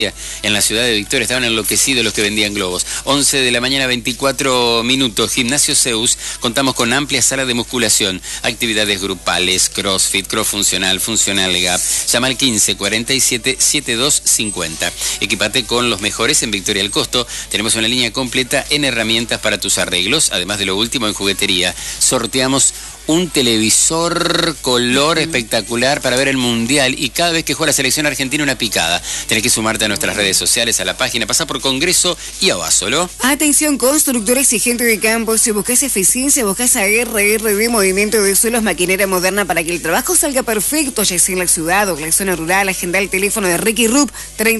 en la ciudad de Victoria. Estaban enloquecidos los que vendían globos. 11 de la mañana, 24 minutos. Gimnasio Zeus. Contamos con amplia sala de musculación, actividades grupales, crossfit, cross funcional, funcional gap. Llama al 15 47 72 50. Equipate con los mejores en Victoria al Costo. Tenemos una línea completa en herramientas para tus arreglos, además de lo último en juguetería. Sorteamos un televisor color espectacular para ver el Mundial, y cada vez que juega la selección argentina una picada. Tenés que sumarte a nuestras redes sociales, a la página, pasá por Congreso y Abasolo. Atención, constructores y gente de campo, si buscas eficiencia, buscas a RRD Movimiento de Suelos, maquinaria moderna para que el trabajo salga perfecto, ya sea en la ciudad o en la zona rural. Agenda el teléfono de Ricky Rupp,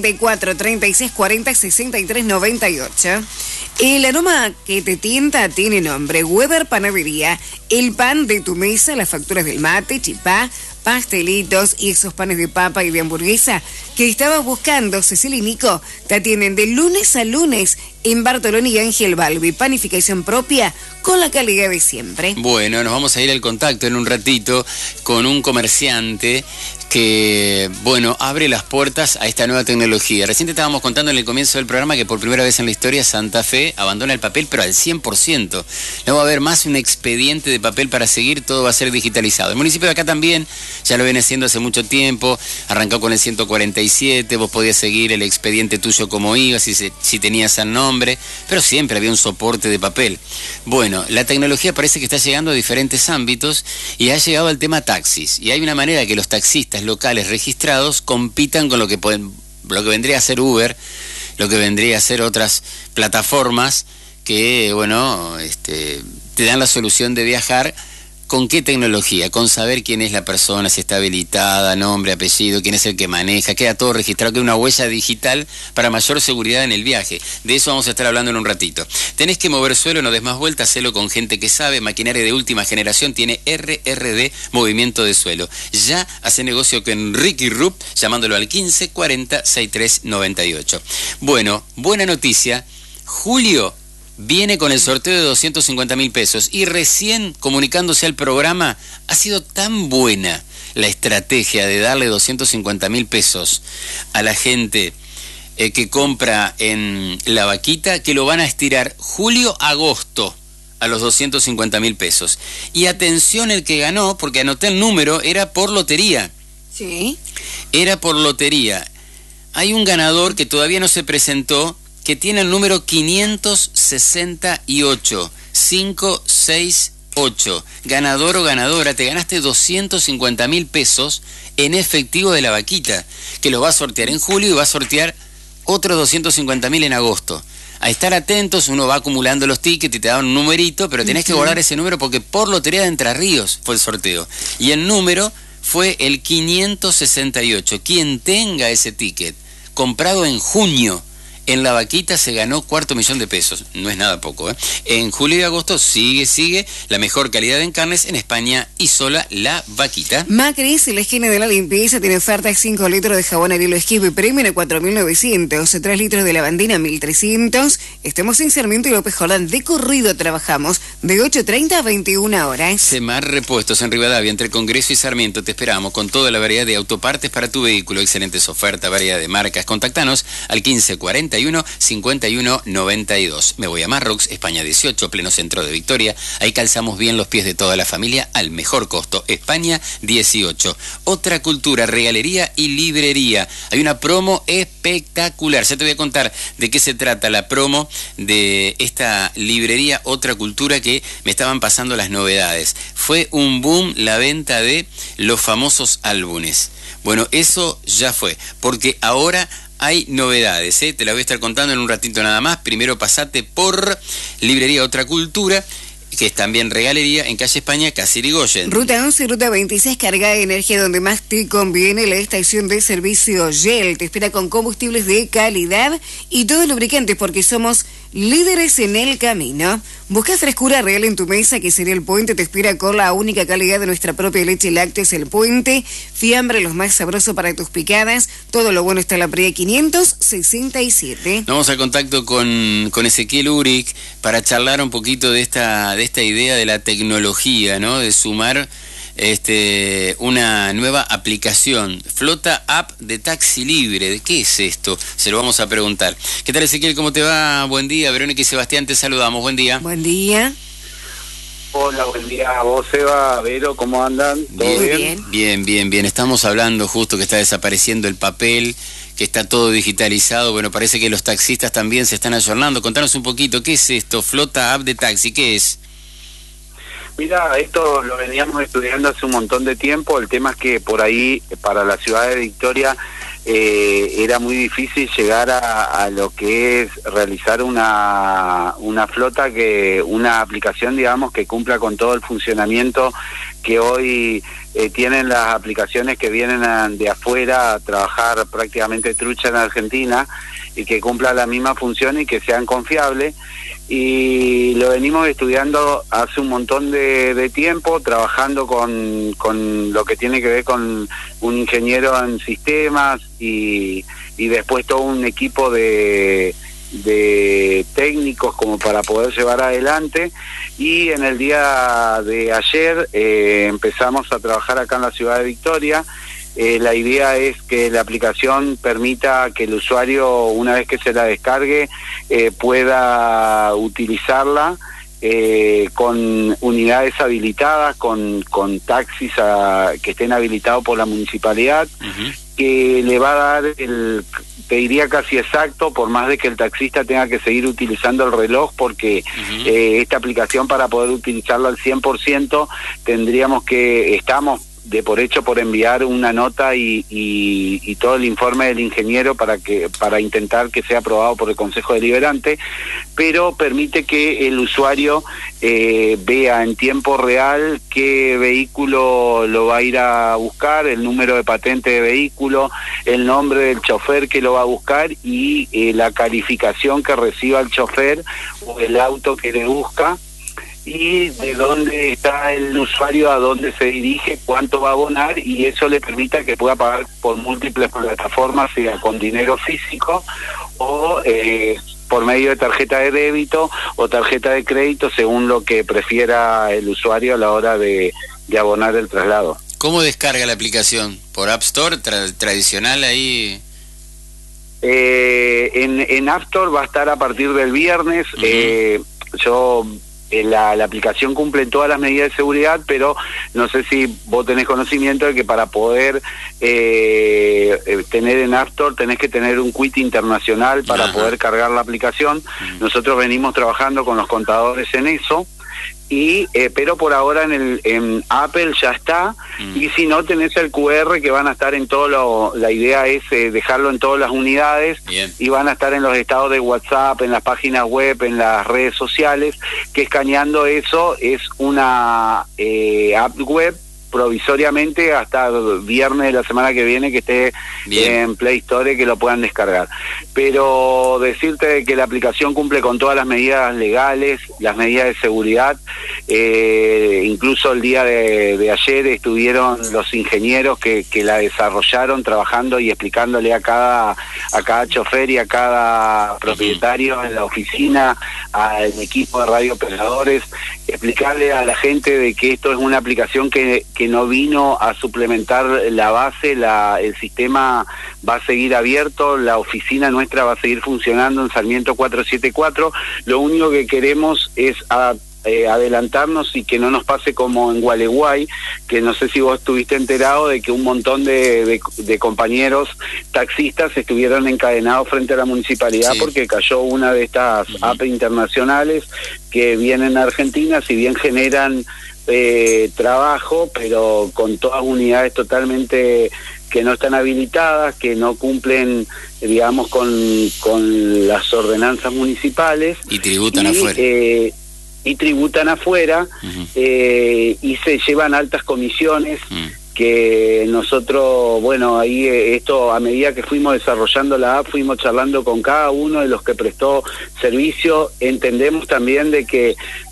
34 36 40 63 98. El aroma que te tienta tiene nombre: Weber Panadería. El pan de tu mesa, las facturas del mate, chipá, pastelitos y esos panes de papa y de hamburguesa que estabas buscando. Cecilia y Nico te atienden de lunes a lunes en Bartoloni y Ángel Balbi. Panificación propia con la calidad de siempre. Bueno, nos vamos a ir al contacto en un ratito con un comerciante que, bueno, abre las puertas a esta nueva tecnología. Recién te estábamos contando en el comienzo del programa que por primera vez en la historia Santa Fe abandona el papel, pero al 100%. No va a haber más un expediente de papel para seguir, todo va a ser digitalizado. El municipio de acá también ya lo viene haciendo hace mucho tiempo, arrancó con el 147, vos podías seguir el expediente tuyo como iba, si tenías el nombre, pero siempre había un soporte de papel. Bueno, la tecnología parece que está llegando a diferentes ámbitos y ha llegado al tema taxis, y hay una manera que los taxistas locales registrados compitan con lo que vendría a ser Uber, lo que vendría a ser otras plataformas que, bueno, te dan la solución de viajar. ¿Con qué tecnología? Con saber quién es la persona, si está habilitada, nombre, apellido, quién es el que maneja, queda todo registrado, queda una huella digital para mayor seguridad en el viaje. De eso vamos a estar hablando en un ratito. Tenés que mover suelo, no des más vueltas, hacelo con gente que sabe. Maquinaria de última generación tiene RRD Movimiento de Suelo. Ya hace negocio con Ricky Rupp, llamándolo al 15 40 63 98. Bueno, buena noticia. Julio viene con el sorteo de 250.000 pesos, y recién comunicándose al programa ha sido tan buena la estrategia de darle 250.000 pesos a la gente que compra en La Vaquita, que lo van a estirar julio-agosto a los 250.000 pesos. Y atención el que ganó, porque anoté el número, era por lotería. Sí. Era por lotería. Hay un ganador que todavía no se presentó, que tiene el número 568, 568. Ganador o ganadora, te ganaste 250.000 pesos en efectivo de La Vaquita, que lo va a sortear en julio y va a sortear otros 250.000 en agosto. A estar atentos, uno va acumulando los tickets y te dan un numerito, pero tenés que guardar ese número porque por Lotería de Entre Ríos fue el sorteo. Y el número fue el 568. Quien tenga ese ticket comprado en junio en La Vaquita se ganó $250.000 de pesos. No es nada poco, ¿eh? En julio y agosto sigue la mejor calidad en carnes en España y sola La Vaquita. Macris, la esquina de la limpieza, tiene ofertas: 5 litros de jabón Ariel Esquive Premium a 4.900, 3 litros de lavandina 1.300. Estamos en Sarmiento y López Jordán. De corrido trabajamos de 8:30 a 21 horas. Semar Repuestos en Rivadavia, entre Congreso y Sarmiento. Te esperamos con toda la variedad de autopartes para tu vehículo. Excelentes ofertas, variedad de marcas. Contactanos al 15 41 51 92. Me voy a Marrox, España 18, pleno centro de Victoria. Ahí calzamos bien los pies de toda la familia al mejor costo. España 18. Otra Cultura, regalería y librería. Hay una promo espectacular. Ya te voy a contar de qué se trata la promo de esta librería Otra Cultura, que me estaban pasando las novedades. Fue un boom la venta de los famosos álbumes. Bueno, eso ya fue, porque ahora hay novedades, ¿eh? Te la voy a estar contando en un ratito nada más. Primero pasate por Librería Otra Cultura, que es también regalería, en calle España, casi Irigoyen. Ruta 11 y Ruta 26, carga de energía donde más te conviene. La estación de servicio Shell te espera con combustibles de calidad y todos lubricantes, porque somos líderes en el camino. Busca frescura real en tu mesa, que sería El Puente. Te espera con la única calidad de nuestra propia leche lácteos El Puente. Fiambre, los más sabrosos para tus picadas. Todo lo bueno está en la Pría 567. Vamos al contacto con Ezequiel Uric para charlar un poquito de esta idea de la tecnología, ¿no? De sumar una nueva aplicación, Flota App de Taxi Libre. ¿De qué es esto? Se lo vamos a preguntar. ¿Qué tal, Ezequiel? ¿Cómo te va? Buen día. Verónica y Sebastián, te saludamos. Buen día. Buen día. Hola, buen día a vos, Eva, Vero, ¿cómo andan? ¿Todo bien? Bien. Estamos hablando justo que está desapareciendo el papel, que está todo digitalizado. Bueno, parece que los taxistas también se están ayornando. Contanos un poquito, ¿qué es esto? Flota App de Taxi, ¿qué es? Mira, esto lo veníamos estudiando hace un montón de tiempo. El tema es que por ahí, para la ciudad de Victoria, era muy difícil llegar a lo que es realizar una flota, una aplicación, digamos, que cumpla con todo el funcionamiento que hoy tienen las aplicaciones que vienen de afuera a trabajar prácticamente trucha en Argentina, y que cumpla la misma función y que sean confiables. Y lo venimos estudiando hace un montón de tiempo, trabajando con lo que tiene que ver con un ingeniero en sistemas y después todo un equipo de técnicos como para poder llevar adelante. Y en el día de ayer empezamos a trabajar acá en la ciudad de Victoria. La idea es que la aplicación permita que el usuario, una vez que se la descargue, pueda utilizarla con unidades habilitadas, con taxis que estén habilitados por la municipalidad, que le va a dar te diría casi exacto, por más de que el taxista tenga que seguir utilizando el reloj, porque esta aplicación, para poder utilizarla al 100%, estamos de por hecho por enviar una nota y todo el informe del ingeniero para intentar que sea aprobado por el Consejo Deliberante, pero permite que el usuario vea en tiempo real qué vehículo lo va a ir a buscar, el número de patente de vehículo, el nombre del chofer que lo va a buscar y la calificación que reciba el chofer o el auto que le busca, y de dónde está el usuario, a dónde se dirige, cuánto va a abonar, y eso le permita que pueda pagar por múltiples plataformas, sea con dinero físico o por medio de tarjeta de débito o tarjeta de crédito, según lo que prefiera el usuario a la hora de abonar el traslado. ¿Cómo descarga la aplicación? ¿Por App Store tradicional ahí? En App Store va a estar a partir del viernes. La aplicación cumple todas las medidas de seguridad, pero no sé si vos tenés conocimiento de que para poder tener en App Store tenés que tener un quit internacional para poder cargar la aplicación. Nosotros venimos trabajando con los contadores en eso, pero por ahora en Apple ya está, y si no, tenés el QR que van a estar en la idea es dejarlo en todas las unidades. Bien. Y van a estar en los estados de WhatsApp, en las páginas web, en las redes sociales, que escaneando eso es una app web provisoriamente hasta viernes de la semana que viene, que esté en Play Store, que lo puedan descargar. Pero decirte que la aplicación cumple con todas las medidas legales, las medidas de seguridad. Incluso el día de ayer estuvieron los ingenieros que la desarrollaron trabajando y explicándole a cada chofer y a cada propietario en la oficina, al equipo de radiooperadores, explicarle a la gente de que esto es una aplicación que no vino a suplementar la base. El sistema va a seguir abierto, la oficina nuestra va a seguir funcionando en Sarmiento 474. Lo único que queremos es adelantarnos y que no nos pase como en Gualeguay, que no sé si vos estuviste enterado de que un montón de compañeros taxistas estuvieron encadenados frente a la municipalidad, porque cayó una de estas apps internacionales que vienen a Argentina, si bien generan trabajo, pero con todas unidades totalmente que no están habilitadas, que no cumplen, digamos, con las ordenanzas municipales. Y tributan afuera. Y tributan afuera, y se llevan altas comisiones, que nosotros, bueno, ahí esto, a medida que fuimos desarrollando la app, fuimos charlando con cada uno de los que prestó servicio. Entendemos también de que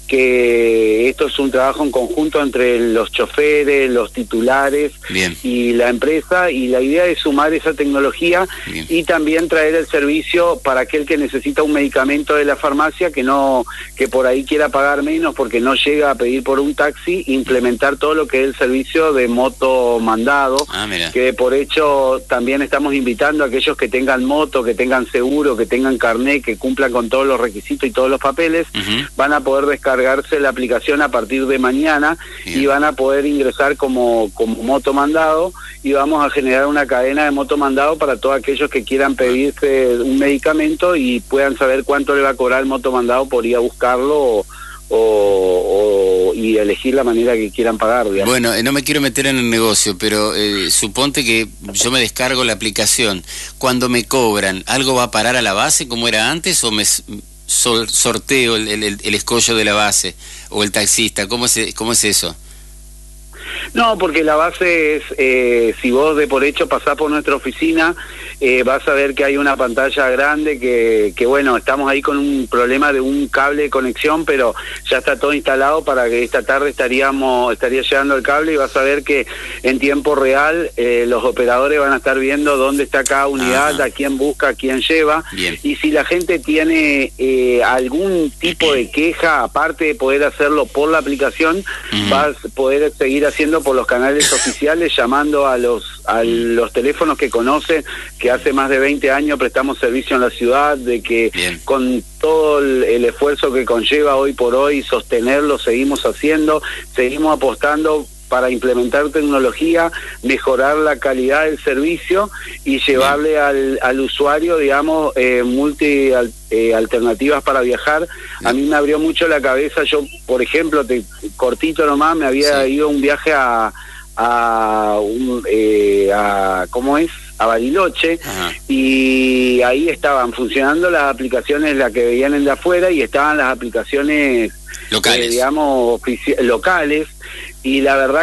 que esto es un trabajo en conjunto entre los choferes, los titulares y la empresa, y la idea es sumar esa tecnología y también traer el servicio para aquel que necesita un medicamento de la farmacia, que por ahí quiera pagar menos porque no llega a pedir por un taxi, implementar todo lo que es el servicio de moto mandado, que por hecho también estamos invitando a aquellos que tengan moto, que tengan seguro, que tengan carnet, que cumplan con todos los requisitos y todos los papeles, van a poder descargarse la aplicación a partir de mañana y van a poder ingresar como moto mandado, y vamos a generar una cadena de moto mandado para todos aquellos que quieran pedirse un medicamento y puedan saber cuánto le va a cobrar el moto mandado por ir a buscarlo y elegir la manera que quieran pagar, digamos. Bueno, no me quiero meter en el negocio, pero suponte que yo me descargo la aplicación. Cuando me cobran, ¿algo va a parar a la base como era antes o me sorteo el escollo de la base o el taxista? ¿Cómo es eso? No, porque la base es, si vos de por hecho pasás por nuestra oficina, vas a ver que hay una pantalla grande que bueno, estamos ahí con un problema de un cable de conexión, pero ya está todo instalado para que esta tarde estaría llegando el cable, y vas a ver que en tiempo real los operadores van a estar viendo dónde está cada unidad, a quién busca, a quién lleva. Y si la gente tiene algún tipo de queja, aparte de poder hacerlo por la aplicación, vas a poder seguir haciendo por los canales oficiales, llamando a los teléfonos que conocen, que hace más de 20 años prestamos servicio en la ciudad, de que con todo el esfuerzo que conlleva hoy por hoy sostenerlo, seguimos haciendo, seguimos apostando para implementar tecnología, mejorar la calidad del servicio y llevarle al usuario, digamos, alternativas para viajar. A mí me abrió mucho la cabeza. Yo, por ejemplo, cortito nomás, me había ido un viaje a ¿cómo es? A Bariloche, y ahí estaban funcionando las aplicaciones, las que vienen de afuera, y estaban las aplicaciones locales, digamos, locales, y la verdad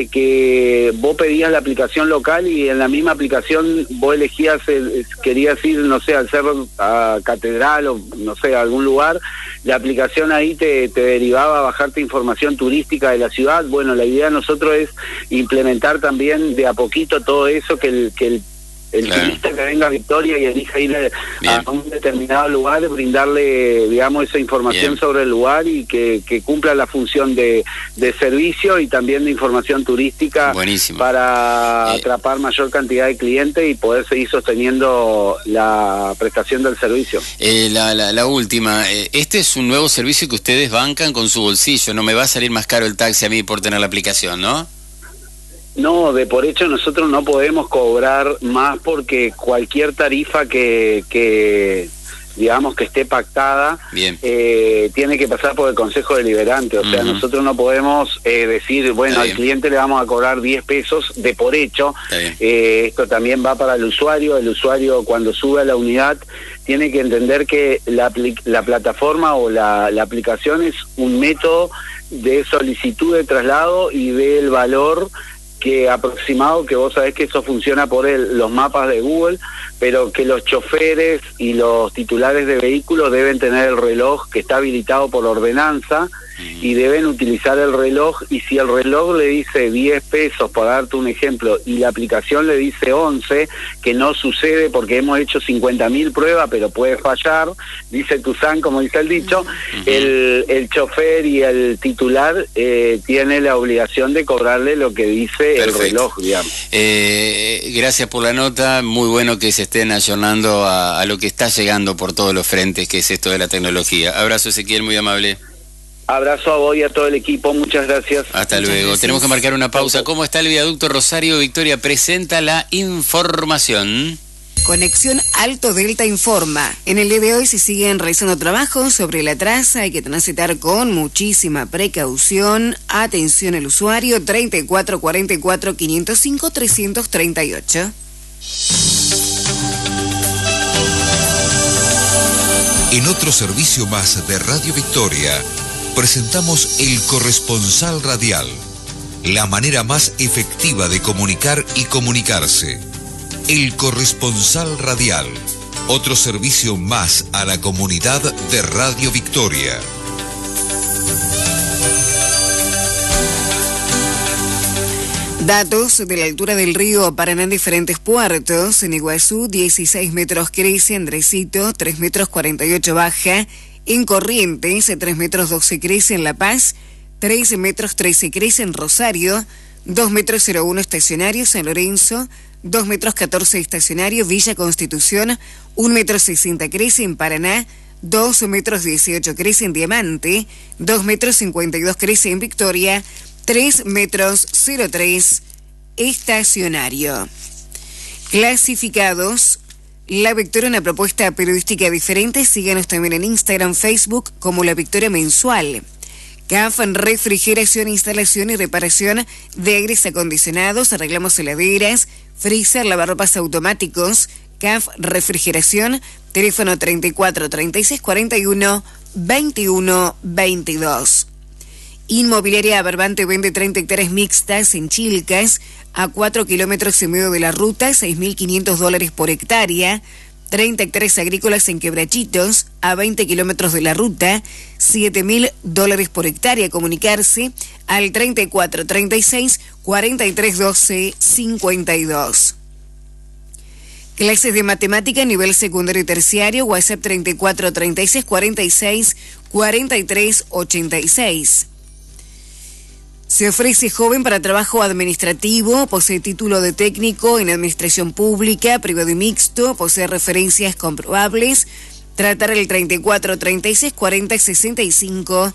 que vos pedías la aplicación local y en la misma aplicación vos elegías, querías ir, no sé, al Cerro, a Catedral o no sé, a algún lugar, la aplicación ahí te derivaba a bajarte información turística de la ciudad. Bueno, la idea de nosotros es implementar también de a poquito todo eso, que el turista que venga a Victoria y elija ir a un determinado lugar, brindarle, digamos, esa información sobre el lugar, y que cumpla la función de servicio y también de información turística. Buenísimo. Para atrapar mayor cantidad de clientes y poder seguir sosteniendo la prestación del servicio. La última, este es un nuevo servicio que ustedes bancan con su bolsillo, no me va a salir más caro el taxi a mí por tener la aplicación, ¿no? No, de por hecho nosotros no podemos cobrar más, porque cualquier tarifa que digamos que esté pactada, tiene que pasar por el Consejo Deliberante. O sea, nosotros no podemos decir, bueno, al cliente le vamos a cobrar 10 pesos de por hecho. Esto también va para el usuario. El usuario, cuando sube a la unidad, tiene que entender que la plataforma o la aplicación es un método de solicitud de traslado y del valor que aproximado, que vos sabés que eso funciona por los mapas de Google, pero que los choferes y los titulares de vehículos deben tener el reloj que está habilitado por ordenanza, y deben utilizar el reloj, y si el reloj le dice 10 pesos, para darte un ejemplo, y la aplicación le dice 11, que no sucede porque hemos hecho 50.000 pruebas, pero puede fallar, dice Tuzán, como dice el dicho, el chofer y el titular tiene la obligación de cobrarle lo que dice el reloj, digamos. Gracias por la nota, muy bueno que se estén ayornando a lo que está llegando por todos los frentes, que es esto de la tecnología. Abrazo, Ezequiel, muy amable. Abrazo a vos y a todo el equipo, muchas gracias. Hasta luego. Tenemos que marcar una pausa. ¿Cómo está el viaducto Rosario Victoria? Presenta la información. Conexión Alto Delta informa. En el día de hoy se siguen realizando trabajos sobre la traza. Hay que transitar con muchísima precaución. Atención al usuario, 3444 505 338. En otro servicio más de Radio Victoria, presentamos El Corresponsal Radial, la manera más efectiva de comunicar y comunicarse. El Corresponsal Radial, otro servicio más a la comunidad de Radio Victoria. Datos de la altura del río Paraná en diferentes puertos. En Iguazú, 16 metros crece, Andresito, 3 metros 48 baja. En Corrientes, 3 metros 12 crece en La Paz, 3 metros 13 crece en Rosario, 2 metros 01 estacionario San Lorenzo, 2 metros 14 estacionario Villa Constitución, 1 metro 60 crece en Paraná, 2 metros 18 crece en Diamante, 2 metros 52 crece en Victoria, 3 metros 03 estacionario. Clasificados. La Victoria, una propuesta periodística diferente. Síganos también en Instagram, Facebook como La Victoria Mensual. CAF, refrigeración, instalación y reparación de aires acondicionados. Arreglamos heladeras, freezer, lavarropas automáticos. CAF, refrigeración. Teléfono 34 36 41 21 22. Inmobiliaria Barbante vende 30 hectáreas mixtas en Chilcas, a 4 kilómetros y medio de la ruta, $6.500 por hectárea. 30 hectáreas agrícolas en Quebrachitos, a 20 kilómetros de la ruta, $7.000 por hectárea. Comunicarse al 34 36 43 12 52. Clases de matemática nivel secundario y terciario, WhatsApp 34 36 46 43 86. Se ofrece joven para trabajo administrativo, posee título de técnico en administración pública, privado y mixto, posee referencias comprobables. Tratar el 34 36 40 65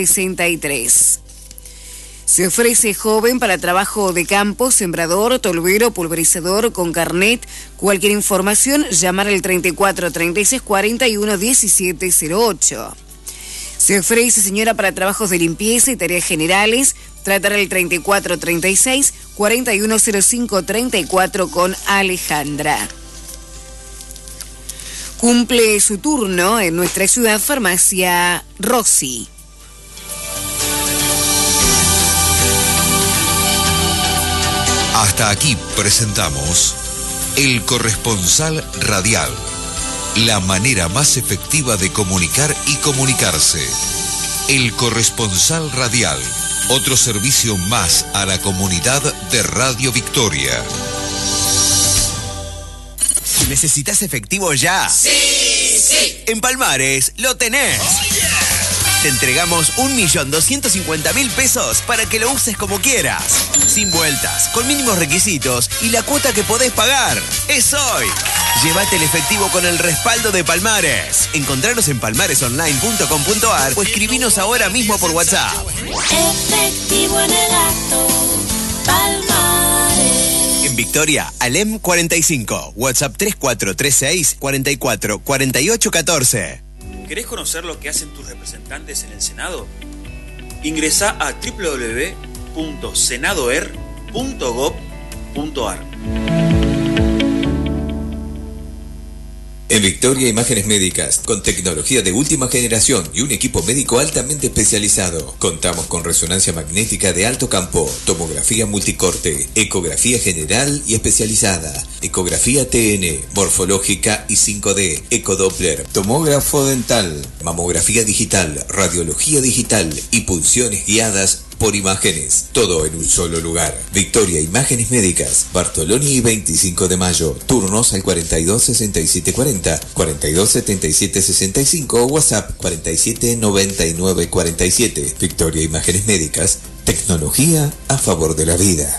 63. Se ofrece joven para trabajo de campo, sembrador, tolvero, pulverizador, con carnet. Cualquier información, llamar al 34 36 41 17 08. Se ofrece señora para trabajos de limpieza y tareas generales. Tratar el 34 36 41 05 34 con Alejandra. Cumple su turno en nuestra ciudad Farmacia Rossi. Hasta aquí presentamos El Corresponsal Radial, la manera más efectiva de comunicar y comunicarse. El Corresponsal Radial, otro servicio más a la comunidad de Radio Victoria. ¿Necesitas efectivo ya? ¡Sí! ¡Sí! En Palmares lo tenés. ¡Oh, yeah! Te entregamos 1.250.000 pesos para que lo uses como quieras. Sin vueltas, con mínimos requisitos y la cuota que podés pagar. ¡Es hoy! Llévate el efectivo con el respaldo de Palmares. Encontranos en palmaresonline.com.ar o escribinos ahora mismo por WhatsApp. Efectivo en el acto, Palmares. En Victoria, Alem 45, WhatsApp 3436 44 48 14. ¿Querés conocer lo que hacen tus representantes en el Senado? Ingresá a www.senadoer.gov.ar. En Victoria, imágenes médicas, con tecnología de última generación y un equipo médico altamente especializado. Contamos con resonancia magnética de alto campo, tomografía multicorte, ecografía general y especializada, ecografía TN, morfológica y 5D, ecodoppler, tomógrafo dental, mamografía digital, radiología digital y punciones guiadas por imágenes, todo en un solo lugar. Victoria, imágenes médicas, Bartoloni y 25 de mayo, turnos al 42 67 40, 42 77 65 o WhatsApp 47 99 47. Victoria, imágenes médicas, tecnología a favor de la vida.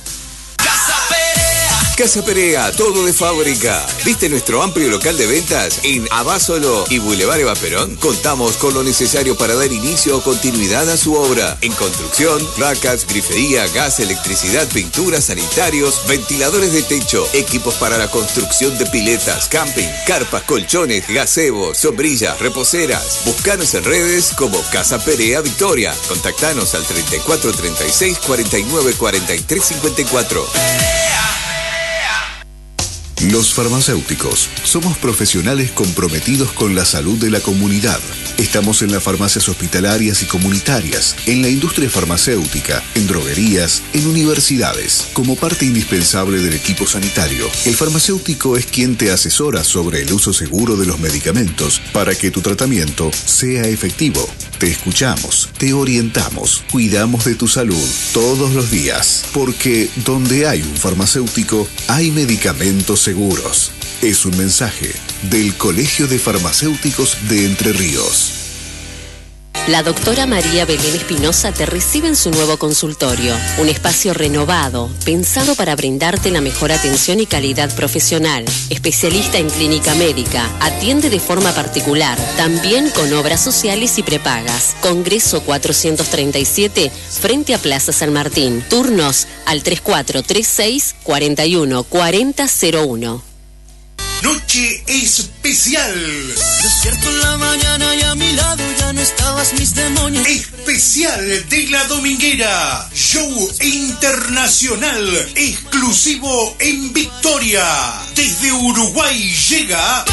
Casa Perea, todo de fábrica. ¿Viste nuestro amplio local de ventas en Abásolo y Boulevard Eva Perón? Contamos con lo necesario para dar inicio o continuidad a su obra. En construcción, placas, grifería, gas, electricidad, pintura, sanitarios, ventiladores de techo, equipos para la construcción de piletas, camping, carpas, colchones, gazebos, sombrillas, reposeras. Búscanos en redes como Casa Perea Victoria. Contactanos al 34 36 49 43 54. Los farmacéuticos somos profesionales comprometidos con la salud de la comunidad. Estamos en las farmacias hospitalarias y comunitarias, en la industria farmacéutica, en droguerías, en universidades. Como parte indispensable del equipo sanitario, el farmacéutico es quien te asesora sobre el uso seguro de los medicamentos para que tu tratamiento sea efectivo. Te escuchamos, te orientamos, cuidamos de tu salud todos los días, porque donde hay un farmacéutico, hay medicamentos seguros. Es un mensaje del Colegio de Farmacéuticos de Entre Ríos. La doctora María Belén Espinosa te recibe en su nuevo consultorio, un espacio renovado, pensado para brindarte la mejor atención y calidad profesional. Especialista en clínica médica, atiende de forma particular, también con obras sociales y prepagas. Congreso 437, frente a Plaza San Martín. Turnos al 3436 41 4001. Noche especial. Despierto en la mañana y a mi lado ya no estabas, mis demonios. Especial de La Dominguera. Show internacional exclusivo en Victoria. Desde Uruguay llega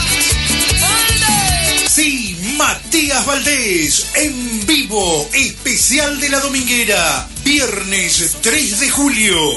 Matías Valdés en vivo. Especial de La Dominguera. Viernes 3 de julio.